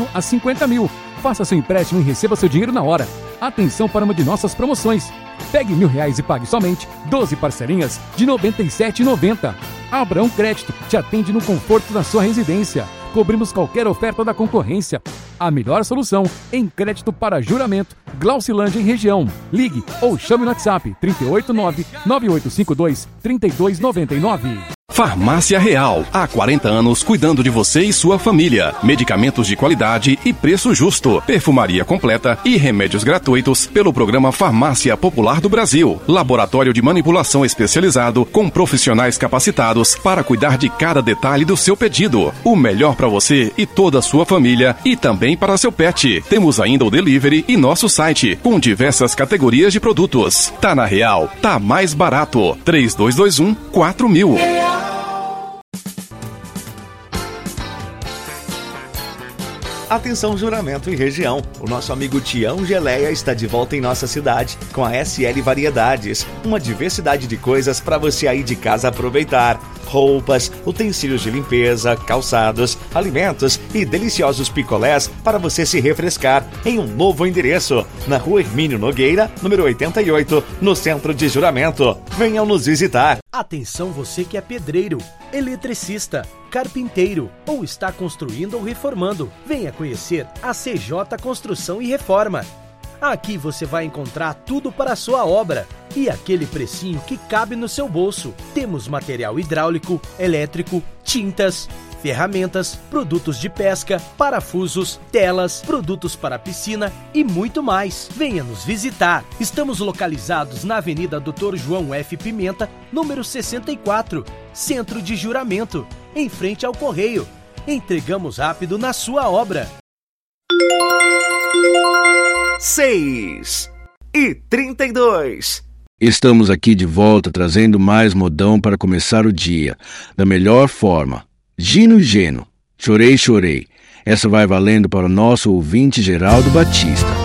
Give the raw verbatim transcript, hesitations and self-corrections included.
mil a cinquenta mil. Faça seu empréstimo e receba seu dinheiro na hora. Atenção para uma de nossas promoções. Pegue mil reais e pague somente doze parcelinhas de noventa e sete reais e noventa centavos. Abraão Crédito te atende no conforto da sua residência. Cobrimos qualquer oferta da concorrência. A melhor solução em crédito para juramento. Glaucilândia em região. Ligue ou chame no WhatsApp trinta e oito nove, nove oito cinco dois, trinta e dois noventa e nove. Farmácia Real, há quarenta anos cuidando de você e sua família. Medicamentos de qualidade e preço justo, perfumaria completa e remédios gratuitos pelo programa Farmácia Popular do Brasil. Laboratório de manipulação especializado com profissionais capacitados para cuidar de cada detalhe do seu pedido. O melhor para você e toda a sua família e também para seu pet. Temos ainda o delivery e nosso site com diversas categorias de produtos. Tá na Real, tá mais barato. três dois dois um, quatro mil. Atenção Juramento e região, o nosso amigo Tião Geleia está de volta em nossa cidade com a S L Variedades, uma diversidade de coisas para você aí de casa aproveitar. Roupas, utensílios de limpeza, calçados, alimentos e deliciosos picolés para você se refrescar em um novo endereço, na Rua Hermínio Nogueira, número oitenta e oito, no centro de Juramento. Venham nos visitar. Atenção você que é pedreiro, eletricista, carpinteiro ou está construindo ou reformando. Venha conhecer a C J Construção e Reforma. Aqui você vai encontrar tudo para a sua obra e aquele precinho que cabe no seu bolso. Temos material hidráulico, elétrico, tintas, ferramentas, produtos de pesca, parafusos, telas, produtos para piscina e muito mais. Venha nos visitar. Estamos localizados na Avenida doutor João F. Pimenta, número sessenta e quatro, Centro de Juramento, em frente ao Correio. Entregamos rápido na sua obra. seis e trinta e dois. Estamos aqui de volta trazendo mais modão para começar o dia da melhor forma. Gino e Geno, Chorei, Chorei. Essa vai valendo para o nosso ouvinte Geraldo Batista.